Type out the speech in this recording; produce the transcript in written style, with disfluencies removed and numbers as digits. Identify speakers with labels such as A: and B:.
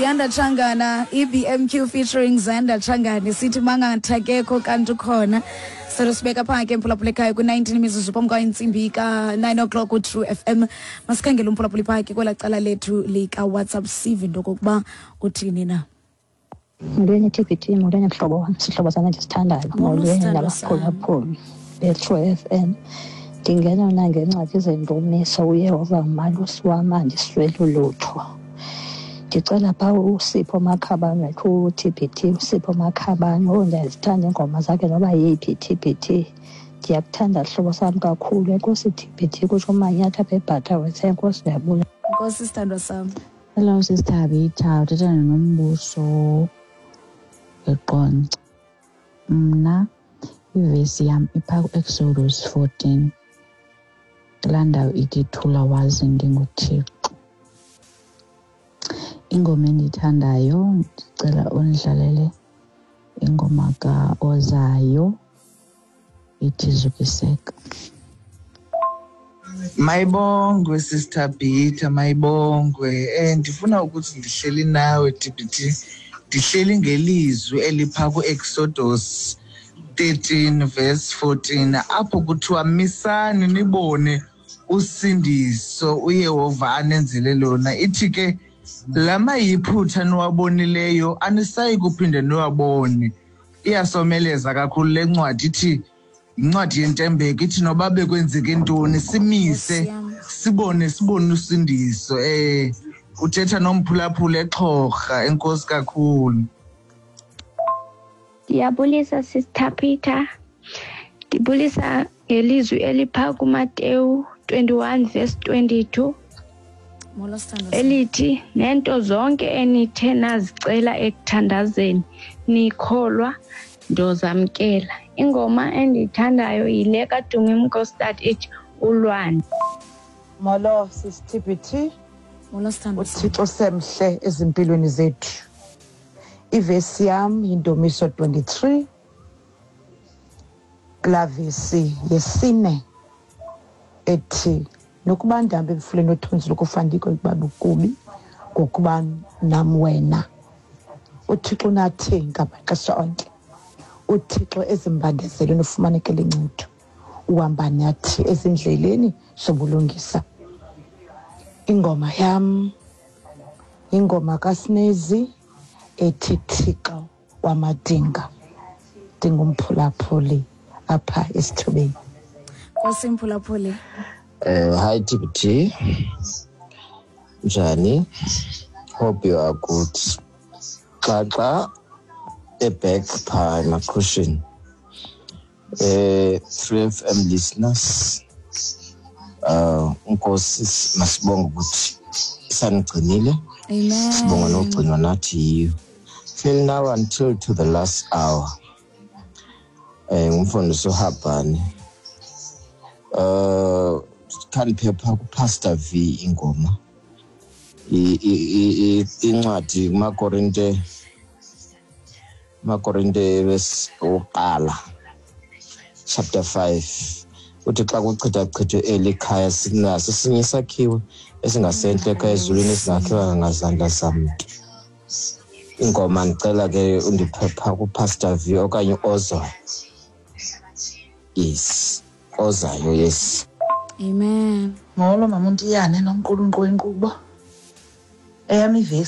A: Yanda Changana, EBMQ featuring Zanda Changani, sithi mangathakekho kanti ukhona. Sibeka phake mphulaphula ekhaya ku-19 mizuzu phambi kwayintsimbi ka-9 o'clock ku-True FM. Masikhangele umphulaphula phake kwela cala lethu lika-WhatsApp sive into kokuba uthini na.
B: Molweni TPT, molweni mhlobo wam, sihlobo sana ndisithandayo. Molweni nabaphulaphuli be-True FM. Ndingena mna ngencwadi zendumiso uYehova umalusi wam andisweli lutho. Ndicela phaa uSipho Makhabane ku-TPT, uSipho Makhabane. Ndiyazithanda iingoma zakhe noba yeyiphi TPT. Ndiyakuthanda hlobo sam kakhulu. Enkosi TPT kutsho umanyatha apha eButterworth. Enkosi, ndiyabulela.
A: Enkosi sithandwa sam.
C: Hello Sister Habita, uthetha noMbuso eQonce. Mna ivesi yam ipha ku-Exodus 14. Laa ndawo ithi thula wazi ndinguThixo. Ingoma endiyithandayo ndicela undidlalele ingoma ka-Ozayo ithi Zukiseka.
D: Mayibongwe Sister Habita, mayibongwe. Ndifuna ukuthi ndihleli nawe TPT. Ndihleli ngelizwi elipha ku-Exodus 13 verse 14 apho kuthiwa misani nibone usindiso uYehova anenzele lona. Ithi ke lama yiphutha niwabonileyo anisayi kuphinde niwabone. Iyasomeleza kakhulu le ncwadi, ithi incwadi yentembeko, ithi noba bekwenzeke ntoni simise sibone usindiso. Uthetha nomphulaphula eXhorha. Enkosi kakhulu.
E: Ndiyabulisa Sister Peter. Ndibulisa ngelizwi elipha kuMateyu 21 verse 22 elithi nento zonke enithe nazicela ekuthandazeni nikholwa ndozamkela. Ingoma endiyithandayo yile kaDumi Mkostad ithi ulwandle.
F: Molo Sister TPT. uThixo semhle ezimpilweni zethu. Ivesi yam yindumiso 23 klavesi yesine ethi nokuba ndihambe emfuleni othunzi lokufandiko ukuba bukubi ngokuba nam wena. uThixo unathenga maxesha onke. uThixo ezimbandezelo nofumanekele incedo. uhamba nathi ezindleleni zobulungisa. Ingoma yam ingoma kaSnezi ethi Thixo wamadinga. Ndingumphulaphuli apha esithubeni.
A: Nkosi mphulaphuli.
G: Hi TPT. Njani? Hope you are good. Xaxa back pha emaqhushini. Free FM listeners. Nkosi masibonga ukuthi sanigcinile.
A: Amen.
G: Sibonga nogcinwa nathi yiyo. Till now until to the last hour. Ngumfundisi uHabhani. Khanipha kuPastor V ingoma. Incwadi maKorinte wesiqala chapter 5. Uthi xa kuchithachithwe elikhaya sinaso sinye isakhiwo esingasenhle ekhaya ezulwini esingakhiwa ngazandla zamntu. Ingoma ndicela ke undiphepha kuPastor V okanye Ozayo. Yes. Ozayo, yes.
A: Amen.
F: Molo mama uNtiyane nomqulunqo wenkqubo. Eyami ivesi